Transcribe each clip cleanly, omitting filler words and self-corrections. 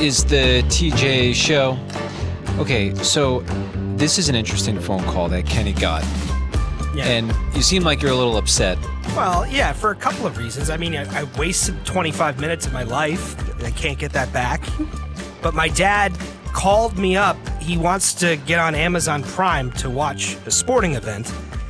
is the TJ Show. Okay, so this is an interesting phone call that Kenny got. Yeah. And you seem like you're a little upset. Well, yeah, for a couple of reasons. I mean, I wasted 25 minutes of my life. I can't get that back. But my dad called me up. He wants to get on Amazon Prime to watch a sporting event.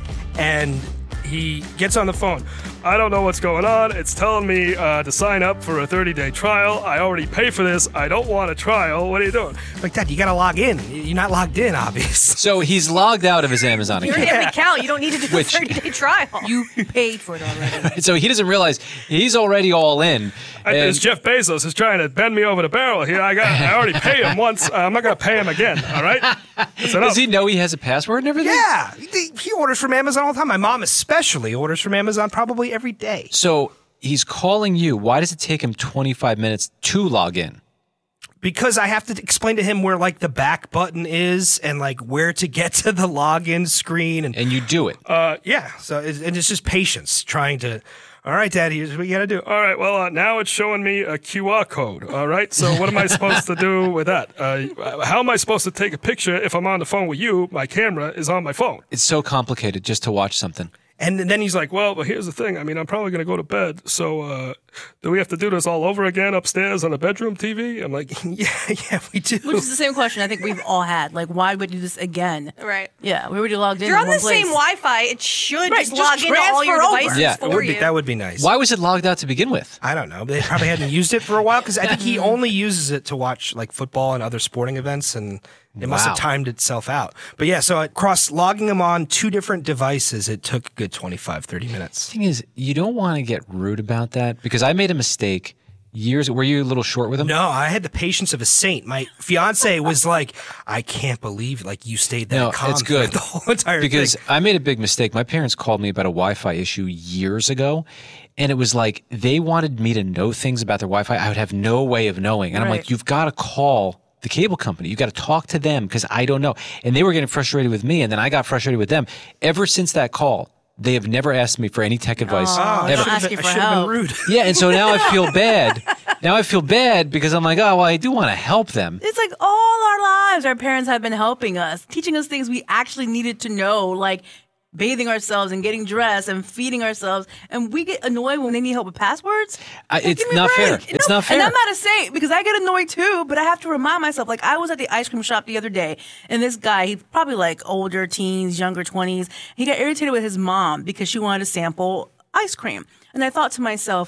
And he gets on the phone. I don't know what's going on. It's telling me to sign up for a 30-day trial. I already pay for this. I don't want a trial. What are you doing? Like, Dad, you got to log in. You're not logged in, obviously. So he's logged out of his Amazon You account. already have an account. You don't need to do a Which- 30-day trial. You paid for it already. So he doesn't realize he's already all in. This Jeff Bezos is trying to bend me over the barrel here. I already paid him once. I'm not going to pay him again, all right? That's enough. Does he know he has a password and everything? Yeah, he orders from Amazon all the time. My mom especially orders from Amazon probably every day. So he's calling you. Why does it take him 25 minutes to log in? Because I have to explain to him where, like, the back button is and, like, where to get to the login screen. And you do it. Yeah, so it's just patience trying to... All right, Daddy, here's what you got to do. All right, well, now it's showing me a QR code, all right? So what am I supposed to do with that? How am I supposed to take a picture if I'm on the phone with you? My camera is on my phone. It's so complicated just to watch something. And then he's like, Well, but here's the thing. I mean, I'm probably going to go to bed. So do we have to do this all over again upstairs on the bedroom TV? I'm like, yeah, we do. Which is the same question I think we've all had. Like, why would you do this again? Right. Yeah, we already logged in. If you're on one the same place. Wi-Fi, it should Right, just just log into all your transfer over. devices Yeah. for you. That would be nice. Why was it logged out to begin with? I don't know. They probably hadn't used it for a while because I think he only uses it to watch, like, football and other sporting events, and it must have Wow. timed itself out. But yeah, so across logging him on two different devices, it took a good 25, 30 minutes. The thing is, you don't want to get rude about that because I made a mistake years. Were you a little short with him? No, I had the patience of a saint. My fiance was like, I can't believe, like, you stayed that No, calm it's good. throughout the whole entire Because thing. I made a big mistake. My parents called me about a Wi-Fi issue years ago, and it was like they wanted me to know things about their Wi-Fi. I would have no way of knowing. And I'm Right. like, you've got to call the cable company. You got to talk to them because I don't know. And they were getting frustrated with me, and then I got frustrated with them. Ever since that call, they have never asked me for any tech advice. Oh, ever. don't ask you I for should have been help. rude. Yeah, and so now I feel bad. Now I feel bad because I'm like, oh, well, I do want to help them. It's like all our lives, our parents have been helping us, teaching us things we actually needed to know, like bathing ourselves and getting dressed and feeding ourselves. And we get annoyed when they need help with passwords. Like, It's give me a not break. fair. It's not fair. And I'm not a saint because I get annoyed too, but I have to remind myself. Like, I was at the ice cream shop the other day, and this guy, he's probably like older teens, younger 20s. He got irritated with his mom because she wanted to sample ice cream. And I thought to myself,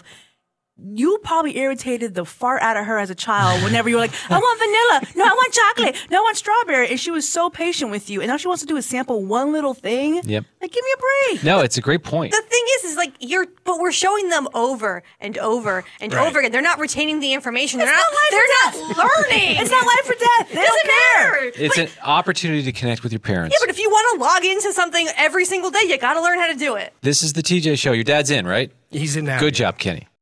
you probably irritated the fart out of her as a child whenever you were like, I want vanilla. No, I want chocolate. No, I want strawberry. And she was so patient with you. And all she wants to do is sample one little thing. Yep. Like, give me a break. No, it's a great point. The thing is like but we're showing them over and over and Right. over again. They're not retaining the information. It's They're not not learning. It's not life or death. They Doesn't don't care. matter. It's an opportunity to connect with your parents. Yeah, but if you want to log into something every single day, you got to learn how to do it. This is the TJ Show. Your dad's in, right? He's in now. Good job, Kenny.